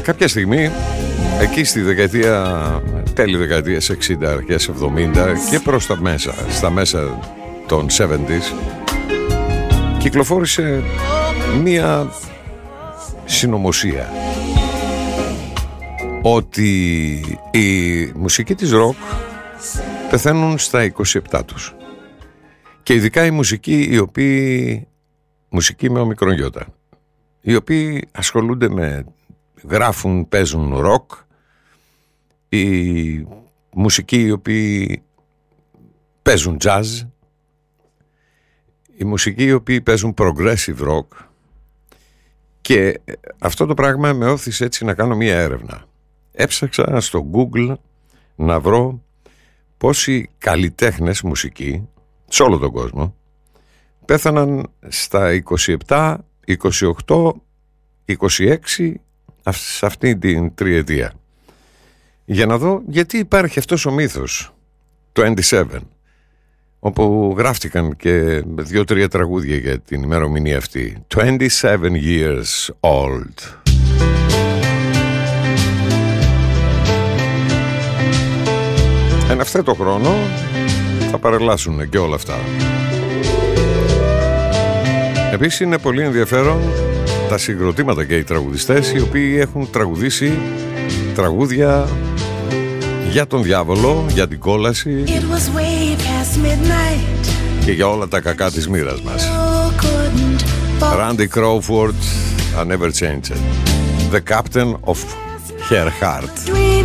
Κάποια στιγμή, εκεί στη τέλη δεκαετίας 60, αρχές 70 και προς τα μέσα, στα μέσα των 70s, κυκλοφόρησε μία συνωμοσία ότι η μουσική της ροκ πεθαίνουν στα 27 τους, και ειδικά η μουσική με ομικρογιώτα, οι οποίοι ασχολούνται με, γράφουν, παίζουν ροκ, οι μουσικοί οι οποίοι παίζουν jazz, οι μουσικοί οι οποίοι παίζουν progressive rock. Και αυτό το πράγμα με όθησε έτσι να κάνω μία έρευνα. Έψαξα στο Google να βρω πόσοι καλλιτέχνες μουσικοί σε όλο τον κόσμο πέθαναν στα 27, 28, 26, σε αυτή την τριετία, για να δω γιατί υπάρχει αυτός ο μύθος, το 27, όπου γράφτηκαν και 2-3 τραγούδια για την ημερομηνία αυτή. 27 years old. Εν αυτό το χρόνο θα παρελάσουν και όλα αυτά. Επίσης είναι πολύ ενδιαφέρον τα συγκροτήματα και οι τραγουδιστές οι οποίοι έχουν τραγουδήσει τραγούδια για τον διάβολο, για την κόλαση και για όλα τα κακά της μοίρας μας. Randy Crawford, I never change it. The captain of her heart.